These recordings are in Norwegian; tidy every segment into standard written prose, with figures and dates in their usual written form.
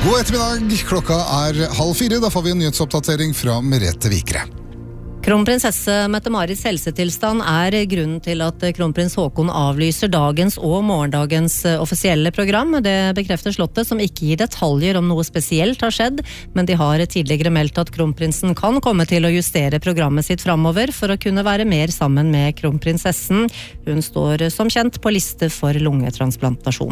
God ettermiddag, klokka 3:30, da får vi en nyhetsoppdatering fra Merete Vikre. Kronprinsesse Mette-Marits helsetilstand grunnen til at kronprins Haakon avlyser dagens og morgendagens offisielle program. Det bekrefter slottet, som ikke gir detaljer om noe spesielt har skjedd, men de har tidligere meldt at kronprinsen kan komme til å justere programmet sitt fremover for å kunne være mer sammen med kronprinsessen. Hun står som kjent på liste for lungetransplantasjon.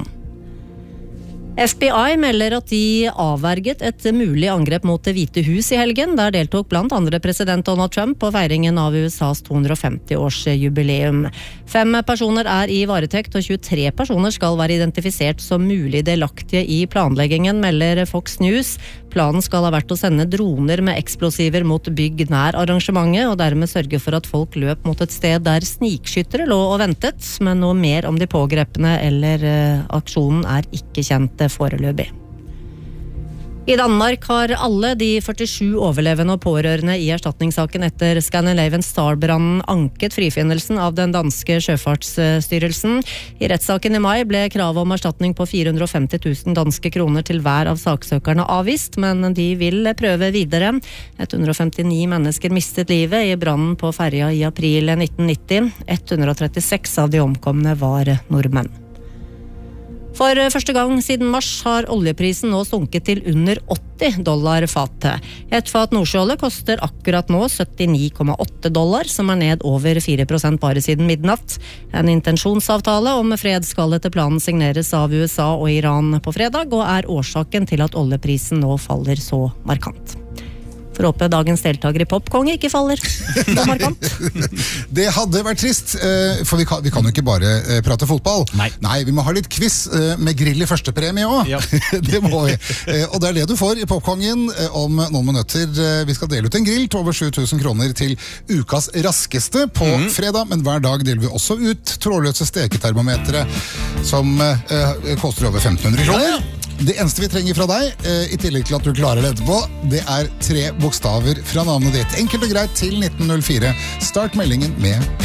FBI melder at de avverget et mulig angrep mot Det hvite hus i helgen. Der deltok blant andre president Donald Trump på feiringen av USAs 250-årsjubileum. 5 personer i varetekt, og 23 personer skal være identifisert som mulig delaktige i planleggingen, melder Fox News. Planen skal ha vært å sende droner med eksplosiver mot bygg nær arrangementet, og dermed sørge for at folk løp mot et sted der snikskyttere lå og ventet, men noe mer om de pågrepne eller aksjonen ikke kjent foreløpig. I Danmark har alle de 47 overlevende og pårørende i erstatningssaken etter Scandinavian Star-brannen anket frifinnelsen av den danske sjøfartsstyrelsen. I rettssaken i mai ble kravet om erstatning på 450 000 danske kroner til hver av saksøkerne avvist, men de vil prøve videre. 159 mennesker mistet livet i brannen på ferja i april 1990. 136 av de omkomne var nordmenn. For første gang siden mars har oljeprisen nå sunket til under $80 fatet. Et fat nordsjøolje koster akkurat nå $79,8, som ned over 4% bare siden midnatt. En intensjonsavtale om fred skal etter planen signeres av USA og Iran på fredag, og årsaken til at oljeprisen nå faller så markant. For å håpe dagens deltaker i Popkonge ikke faller så markant. Det hadde vært trist, for vi kan jo ikke bare prate fotball. Nei, vi må ha litt quiz med grill i første premie også. Ja. Det må vi. Og det det du får i Popkongen om noen minutter. Vi skal dele ut en grill til over 7 000 kroner til ukas raskeste på fredag, men hver dag deler vi også ut trådløse steketermometere som koster over 1500 kroner. Det eneste vi trenger fra deg, i tillegg til at du klarer det etterpå, det 3 bokstaver fra navnet ditt. Enkelt og greit til 1904. Start meldingen med